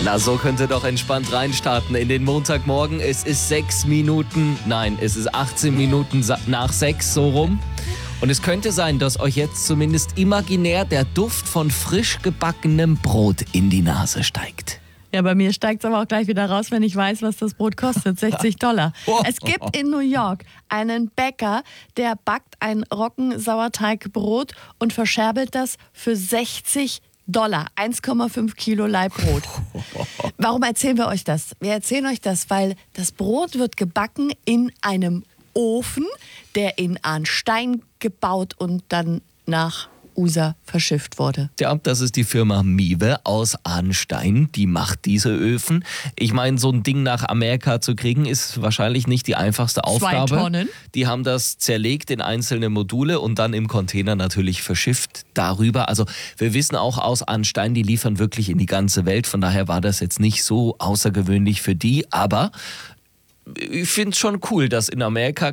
Na, so könnt ihr doch entspannt reinstarten in den Montagmorgen. Es ist 18 Minuten nach 6 so rum. Und es könnte sein, dass euch jetzt zumindest imaginär der Duft von frisch gebackenem Brot in die Nase steigt. Ja, bei mir steigt es aber auch gleich wieder raus, wenn ich weiß, was das Brot kostet. $60. Es gibt in New York einen Bäcker, der backt ein Roggensauerteigbrot und verscherbelt das für $60. 1,5 Kilo Laibbrot. Warum erzählen wir euch das? Wir erzählen euch das, weil das Brot wird gebacken in einem Ofen, der in Arnstein gebaut und dann nach USA verschifft wurde. Ja, das ist die Firma Miwe aus Arnstein, die macht diese Öfen. Ich meine, so ein Ding nach Amerika zu kriegen, ist wahrscheinlich nicht die einfachste Aufgabe. 2 Tonnen. Die haben das zerlegt in einzelne Module und dann im Container natürlich verschifft darüber. Also wir wissen auch aus Arnstein, die liefern wirklich in die ganze Welt. Von daher war das jetzt nicht so außergewöhnlich für die, aber ich finde es schon cool, dass in Amerika